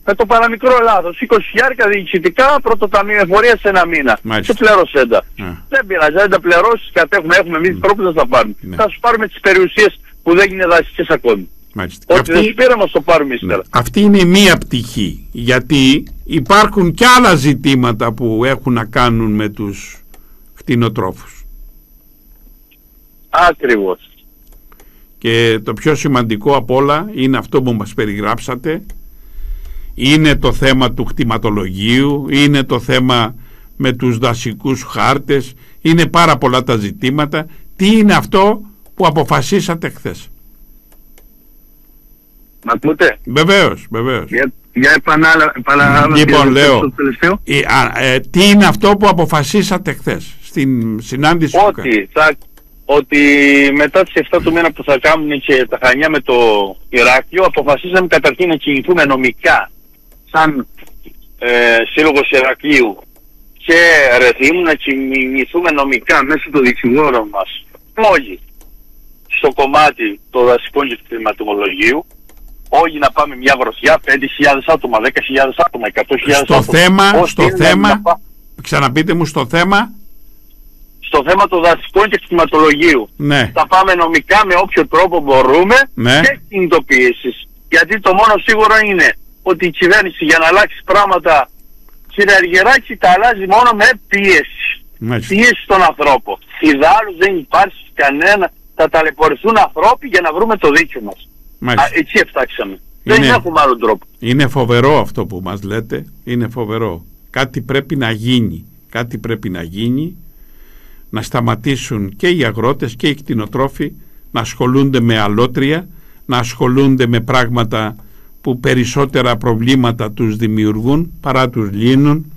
με το παραμικρό λάθος. 20.000 διοικητικά, πρώτο ταμείο εφορίας σε ένα μήνα. Μάλιστα. Και πληρώσε τα. Δεν πειράζει, δεν τα πληρώσεις, κατέχουμε, έχουμε εμείς τρόπους να τα πάρουμε. Ναι. Θα σου πάρουμε τις περιουσίες που δεν είναι δασικές ακόμη. Μάλιστα. Ό,τι δεν σου πήραμε, μας το πάρουμε ύστερα. Αυτή είναι η μία πτυχή, γιατί υπάρχουν και άλλα ζητήματα που έχουν να κάνουν με τους κτηνοτρόφους. Ακριβώς. Και το πιο σημαντικό απ' όλα είναι αυτό που μας περιγράψατε, είναι το θέμα του κτηματολογίου, είναι το θέμα με τους δασικούς χάρτες, είναι πάρα πολλά τα ζητήματα. Τι είναι αυτό που αποφασίσατε χθες? Μ' ακούτε? Βεβαίως, βεβαίως. Για επαναλάβω. Λοιπόν, λέω, τι είναι αυτό που αποφασίσατε χθες στην συνάντηση που κάνετε? Ότι μετά τις 7 του μήνα που θα κάνουν και τα Χανιά με το Ηράκλειο, αποφασίσαμε καταρχήν να κινηθούμε νομικά σαν σύλλογος Ηρακλείου και Ρεθύμου, να κινηθούμε νομικά μέσω των δικηγόρων μας όλοι στο κομμάτι των δασικών και του κτηματολογίου, όλοι να πάμε μια γροθιά, 5.000 άτομα, 10.000 άτομα, 100.000 άτομα. Στο θέμα, ξαναπείτε μου, στο θέμα των δασικών και κτηματολογίου. Ναι. Θα πάμε νομικά με όποιο τρόπο μπορούμε, ναι, και κινητοποιήσεις. Γιατί το μόνο σίγουρο είναι ότι η κυβέρνηση για να αλλάξει πράγματα, κύριε Αργυράκη, τα αλλάζει μόνο με πίεση. Πίεση στον ανθρώπο. Ιδάλλως δεν υπάρχει κανένα, θα ταλαιπωρηθούν ανθρώποι για να βρούμε το δίκιο μας. Έτσι εφτάξαμε. Δεν έχουμε άλλον τρόπο. Είναι φοβερό αυτό που μας λέτε. Είναι φοβερό. Κάτι πρέπει να γίνει. Κάτι πρέπει να γίνει. Να σταματήσουν και οι αγρότες και οι κτηνοτρόφοι να ασχολούνται με αλότρια, να ασχολούνται με πράγματα που περισσότερα προβλήματα τους δημιουργούν παρά τους λύνουν.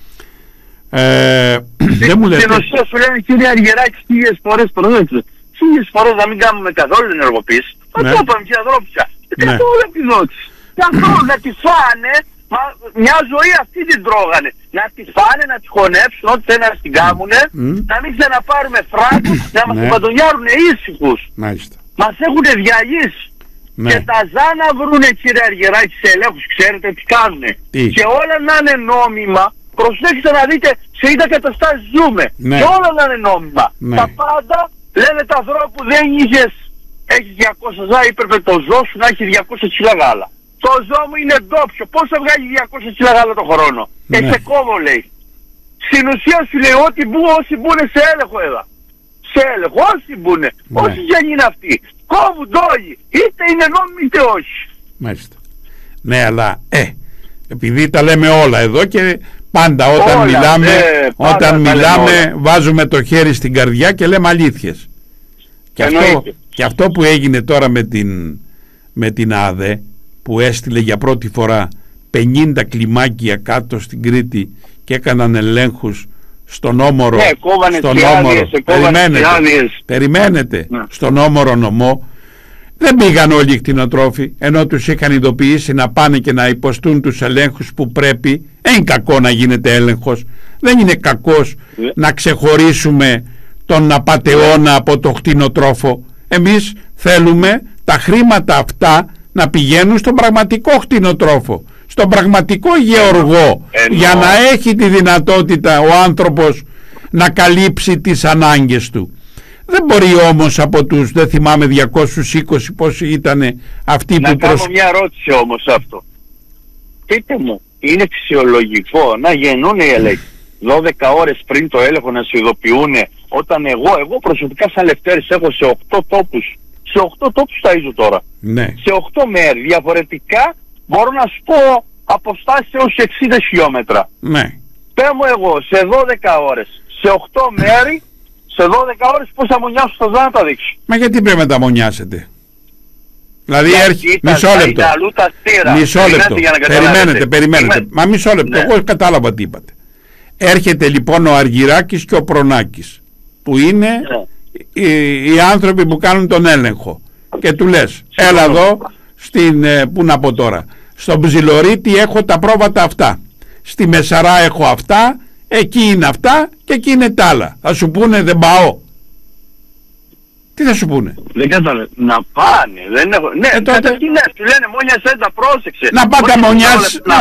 Δεν μου λέτε. Στην ουσία σου λένε, κύριε Αργυράκη, 1000 φορές προδόξες. 1000 φορές να μην κάνουμε καθόλου ενεργοποίηση. Μα το είπαμε και αδρόπια. Καθόλου επιδότηση. Καθόλου να τη φάνε. Μα μια ζωή αυτή την τρώγανε. Να τη φάνε, να τη χωνέψουν, ό,τι θέλουν να την κάνουνε. Να μην ξαναπάρουμε φράγκους, να μας παντονιάρουνε ήσυχους. Μας έχουνε διαλύσει. Και τα ζάνα βρούνε, κύριε Αργυράκη, σε ελέγχους, ξέρετε τι κάνουνε. Και όλα να είναι νόμιμα. Προσέξτε να δείτε, σε 20 καταστάσεις ζούμε. Και όλα να είναι νόμιμα. Τα πάντα λένε τα ανθρώπου δεν έχεις 200 ζά, έπρεπε το ζώο σου να έχει 200 κιλά γάλα. Το ζώο μου είναι ντόπιο. Πώς θα βγάλει 200 κιλά γάλα το χρόνο? Σε κόβω, λέει. Στην ουσία σου λέει ότι όσοι μπουνε σε έλεγχο εδώ. Σε έλεγχο, όσοι μπουνε. Όσοι δεν είναι αυτοί. Κόβουν όλοι. Είτε είναι νόμιμοι είτε όχι. Μάλιστα. Ναι, αλλά επειδή τα λέμε όλα εδώ και πάντα όταν μιλάμε βάζουμε το χέρι στην καρδιά και λέμε αλήθειες. Και αυτό που έγινε τώρα με την ΑΔΕ, που έστειλε για πρώτη φορά 50 κλιμάκια κάτω στην Κρήτη και έκαναν ελέγχους στον Όμορο, περιμένετε, στον Όμορο νομό. Δεν πήγαν όλοι οι κτηνοτρόφοι, ενώ τους είχαν ειδοποιήσει να πάνε και να υποστούν τους ελέγχους που πρέπει. Δεν είναι κακό να γίνεται έλεγχος, δεν είναι κακός να ξεχωρίσουμε τον απατεώνα από το κτηνοτρόφο. Εμείς θέλουμε τα χρήματα αυτά να πηγαίνουν στον πραγματικό κτηνοτρόφο, στον πραγματικό γεωργό, για να έχει τη δυνατότητα ο άνθρωπος να καλύψει τις ανάγκες του. Δεν μπορεί όμως από τους, δεν θυμάμαι, 220 πόσοι ήταν αυτοί που κάνω μια ερώτηση όμως αυτό. Πείτε μου, είναι φυσιολογικό να γεννούν οι έλεγχοι 12 ώρες πριν το έλεγχο να σου ειδοποιούν, όταν εγώ προσωπικά σαν Λευτέρης έχω σε 8 τόπους, σε 8 τόπους ταΐζω τώρα. Ναι. Σε 8 μέρη διαφορετικά μπορώ να σου πω αποστάσεις έως 60 χιλιόμετρα. Ναι. Πες μου εγώ σε 12 ώρες, σε 8 μέρη, σε 12 ώρες πώς θα μονιάσω στο ζώο να τα δείξω. Μα γιατί πρέπει να τα μονιάσετε? Δηλαδή μισό λεπτό. Περιμένετε. Μα μισό λεπτό, εγώ κατάλαβα τι είπατε. Έρχεται λοιπόν ο Αργυράκης και ο Προνάκης, που είναι οι άνθρωποι που κάνουν τον έλεγχο, και του λες έλα εδώ πού να πω τώρα, στον Ψιλορίτη έχω τα πρόβατα αυτά, στη Μεσαρά έχω αυτά, εκεί είναι αυτά και εκεί είναι τα άλλα. Θα σου πούνε δεν πάω? Τι θα σου πούνε? Δεν κατάλαβα. Να πάνε. Δεν έχω. Ναι, καταρχήν ναι, σου λένε μόνιασέ τα, πρόσεξε. Να πάτε μονιάς.